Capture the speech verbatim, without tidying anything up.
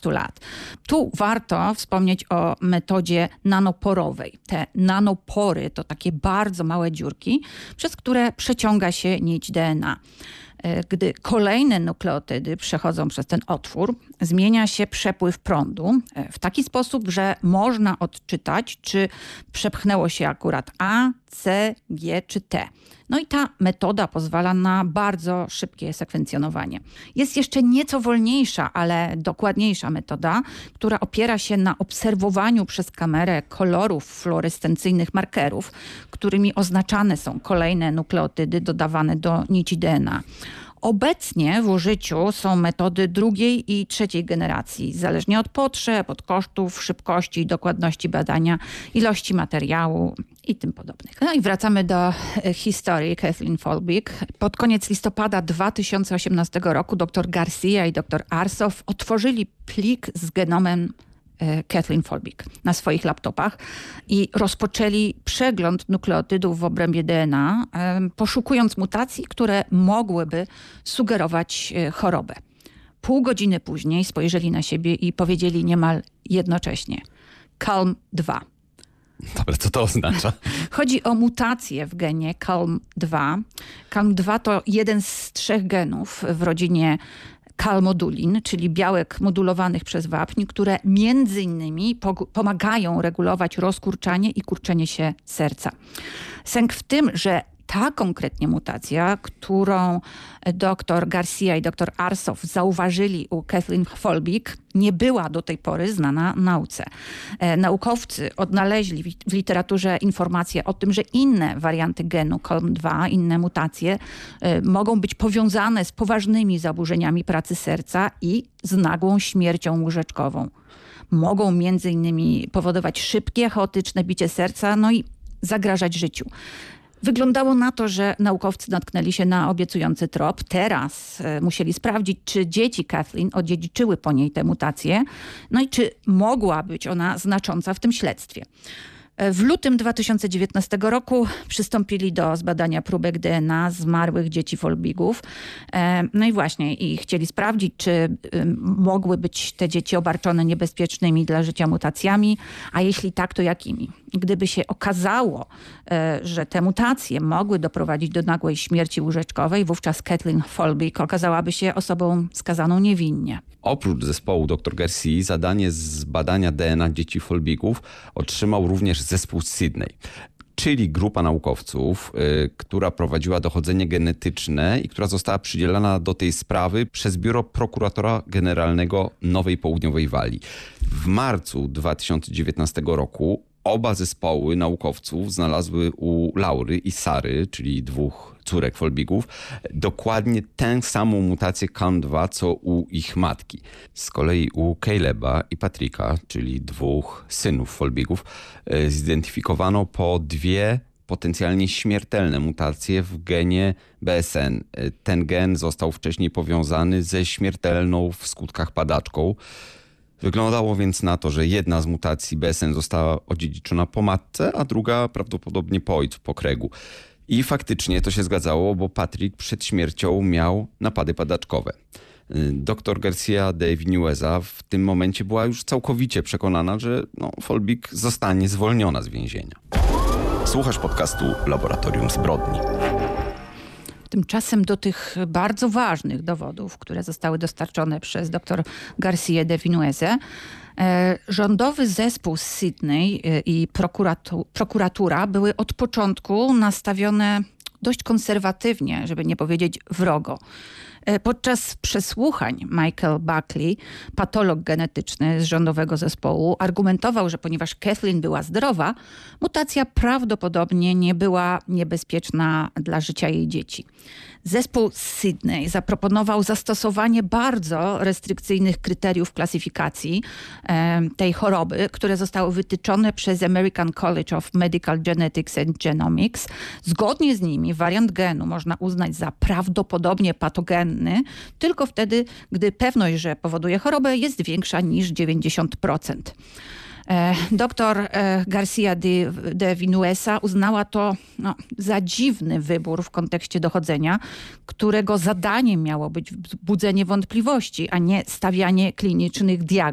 dwudziestu lat. Tu warto wspomnieć o metodzie nanoporowej. Te nanopory to takie bardzo małe dziurki, przez które przeciąga się nić D N A. Gdy kolejne nukleotydy przechodzą przez ten otwór, zmienia się przepływ prądu w taki sposób, że można odczytać, czy przepchnęło się akurat A, C, G czy T. No i ta metoda pozwala na bardzo szybkie sekwencjonowanie. Jest jeszcze nieco wolniejsza, ale dokładniejsza metoda, która opiera się na obserwowaniu przez kamerę kolorów fluorescencyjnych markerów, którymi oznaczane są kolejne nukleotydy dodawane do nici D N A. Obecnie w użyciu są metody drugiej i trzeciej generacji, zależnie od potrzeb, od kosztów, szybkości i dokładności badania, ilości materiału i tym podobnych. No i wracamy do historii Kathleen Folbig. Pod koniec listopada dwa tysiące osiemnastego roku dr Garcia i dr Arsow otworzyli plik z genomem Kathleen Folbig na swoich laptopach i rozpoczęli przegląd nukleotydów w obrębie D N A, poszukując mutacji, które mogłyby sugerować chorobę. Pół godziny później spojrzeli na siebie i powiedzieli niemal jednocześnie: C A L M dwa. Dobra, co to oznacza? Chodzi o mutację w genie C A L M dwa. C A L M dwa to jeden z trzech genów w rodzinie calmodulin, czyli białek modulowanych przez wapń, które między innymi pomagają regulować rozkurczanie i kurczenie się serca. Sęk w tym, że ta konkretnie mutacja, którą dr Garcia i dr Arsow zauważyli u Kathleen Folbig, nie była do tej pory znana nauce. E, naukowcy odnaleźli w, w literaturze informacje o tym, że inne warianty genu C A L M dwa, inne mutacje e, mogą być powiązane z poważnymi zaburzeniami pracy serca i z nagłą śmiercią łóżeczkową. Mogą między innymi powodować szybkie, chaotyczne bicie serca, no i zagrażać życiu. Wyglądało na to, że naukowcy natknęli się na obiecujący trop. Teraz e, musieli sprawdzić, czy dzieci Kathleen odziedziczyły po niej te mutacje, no i czy mogła być ona znacząca w tym śledztwie. W lutym dwa tysiące dziewiętnastego roku przystąpili do zbadania próbek D N A zmarłych dzieci Folbigów. No i właśnie i chcieli sprawdzić, czy mogły być te dzieci obarczone niebezpiecznymi dla życia mutacjami, a jeśli tak, to jakimi. Gdyby się okazało, że te mutacje mogły doprowadzić do nagłej śmierci łóżeczkowej, wówczas Kathleen Folbig okazałaby się osobą skazaną niewinnie. Oprócz zespołu dr Garcia zadanie z badania D N A dzieci Folbigów otrzymał również zespół z Sydney, czyli grupa naukowców, y, która prowadziła dochodzenie genetyczne i która została przydzielona do tej sprawy przez Biuro Prokuratora Generalnego Nowej Południowej Walii. W marcu dwa tysiące dziewiętnastego roku oba zespoły naukowców znalazły u Laury i Sary, czyli dwóch córek Folbigów, dokładnie tę samą mutację C A L M dwa, co u ich matki. Z kolei u Caleba i Patricka, czyli dwóch synów Folbigów, zidentyfikowano po dwie potencjalnie śmiertelne mutacje w genie B S N. Ten gen został wcześniej powiązany ze śmiertelną w skutkach padaczką. Wyglądało więc na to, że jedna z mutacji B S N została odziedziczona po matce, a druga prawdopodobnie po ojcu, po kręgu. I faktycznie to się zgadzało, bo Patrick przed śmiercią miał napady padaczkowe. Dr Garcia de Vinuesa w tym momencie była już całkowicie przekonana, że no, Folbig zostanie zwolniona z więzienia. Słuchasz podcastu Laboratorium Zbrodni. Tymczasem do tych bardzo ważnych dowodów, które zostały dostarczone przez dr Garcia de Vinuesę, rządowy zespół z Sydney i prokuratu- prokuratura były od początku nastawione dość konserwatywnie, żeby nie powiedzieć wrogo. Podczas przesłuchań Michael Buckley, patolog genetyczny z rządowego zespołu, argumentował, że ponieważ Kathleen była zdrowa, mutacja prawdopodobnie nie była niebezpieczna dla życia jej dzieci. Zespół z Sydney zaproponował zastosowanie bardzo restrykcyjnych kryteriów klasyfikacji e, tej choroby, które zostały wytyczone przez American College of Medical Genetics and Genomics. Zgodnie z nimi wariant genu można uznać za prawdopodobnie patogenny tylko wtedy, gdy pewność, że powoduje chorobę, jest większa niż dziewięćdziesiąt procent. Doktor Garcia de, de Vinuesa uznała to no, za dziwny wybór w kontekście dochodzenia, którego zadaniem miało być budzenie wątpliwości, a nie stawianie klinicznych diagnoz.